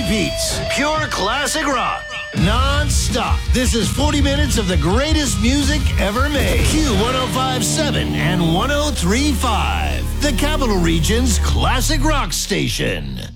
repeats. Pure classic rock. Non-stop. This is 40 minutes of the greatest music ever made. Q1057 and 1035. The Capital Region's classic rock station.